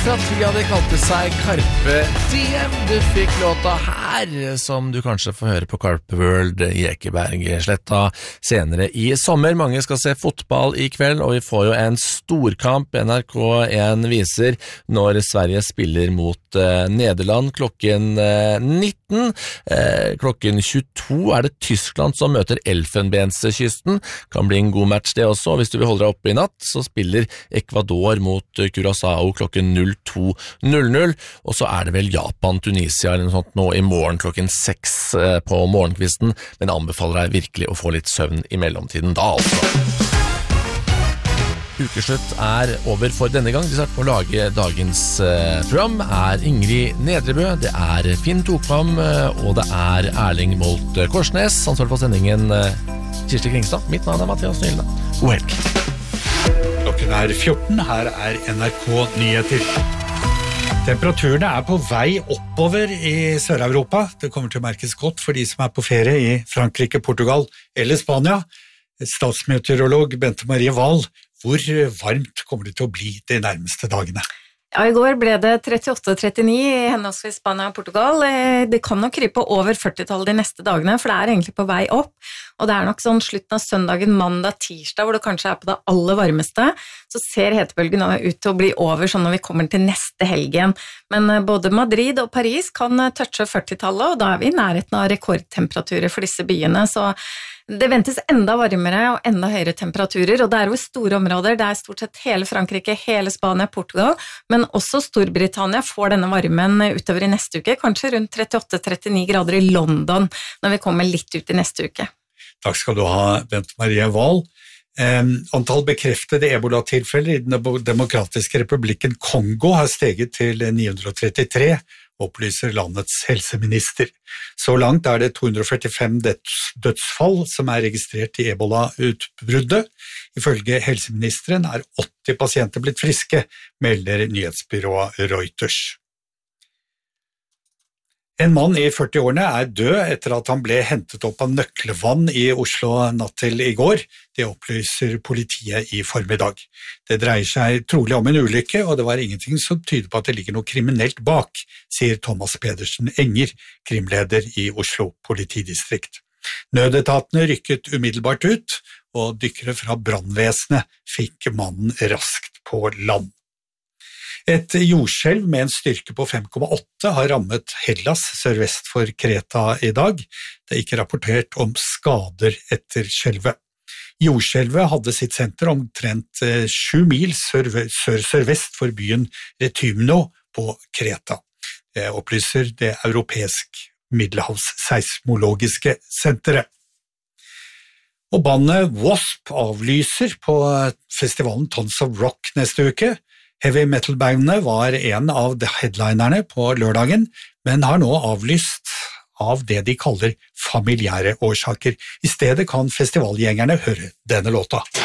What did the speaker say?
fra Tria, det kalte seg Carpe Diem. Du fikk låta her, som du kanskje får høre på Carpe World i Ekebergsletta senere i sommer. Mange skal se fotball i kveld, og vi får jo en storkamp. NRK1 viser når Sverige spiller mot Nederland klokken 19. Klokken 22 er det Tyskland som møter Elfenbenskysten. Kan bli en god match det også, og hvis du vil holde deg oppe i natt, så spiller Ecuador mot Curaçao klokken 02:00, og så er det vel Japan-Tunisia eller noe sånt nå i morgen klokken 6 på morgenkvisten, men jeg anbefaler deg virkelig å få litt søvn i mellomtiden da altså. Ukeslutt er over for denne gang. De starter på å lage dagens program er Ingrid Nedrebø, det er Finn Tokvam, og det er Erling Molt Korsnes. Ansvarig for sendingen Kirsti Kringstad. Mitt navn er Mathias Nylne. God helg. Klokken er 14, her er NRK Nyheter. Temperaturene er på vei oppover i Sør-Europa. Det kommer til å merkes godt for de som er på ferie i Frankrike, Portugal eller Spania. Statsmeteorolog Bente Marie Wahl, hvor varmt kommer det til å bli de nærmeste dagene? Ja, i går ble det 38-39 i henholdsvis Spania og Portugal. Det kan nok krype over 40-tallet de neste dagene, for det er egentlig på vei opp. Og det er nok sånn slutten av søndagen, mandag, tirsdag, hvor det kanskje er på det aller varmeste, så ser hetebølgen ut til å bli over sånn når vi kommer til neste helgen. Men både Madrid og Paris kan touche 40-tallet, og da er vi i nærheten av rekordtemperaturer for disse byene, så det ventes enda varmere og enda høyere temperaturer, og det er jo store områder, det er stort sett hele Frankrike, hele Spania, Portugal, men også Storbritannia får denne varmen utover i neste uke, kanskje rundt 38-39 grader i London, når vi kommer litt ut i neste uke. Takk skal du ha, Bente Marie Wahl. Antall bekreftede ebola-tilfeller i den demokratiske republikken Kongo har steget til 933, opplyser landets helseminister. Så langt er det 245 dødsfall som er registrert i ebola-utbruddet. Ifølge helseministeren er 80 pasienter blitt friske, melder nyhetsbyrået Reuters. En mann i 40-årene er død etter at han ble hentet opp av nøkkelvann i Oslo natt til i går. Det opplyser politiet i formiddag. Det dreier seg trolig om en ulykke, og det var ingenting som tyder på at det ligger noe kriminelt bak, sier Thomas Pedersen Enger, krimleder i Oslo politidistrikt. Nødetatene rykket umiddelbart ut, og dykkere fra brannvesenet fikk mannen raskt på land. Et jordskjelv med en styrke på 5,8 har rammet Hellas sørvest for Kreta i dag. Det er ikke rapportert om skader etter skjelvet. Jordskjelvet hadde sitt senter omtrent 7 mil sør-sørvest for byen Retymno på Kreta. Det opplyser det europeisk middelhavsseismologiske senteret. Og bandet Wasp avlyser på festivalen Tons of Rock neste uke. Heavy metal-bandene var en av headlinerne på lørdagen, men har nå avlyst av det de kaller familiære årsaker. I stedet kan festivalgjengerne høre denne låta.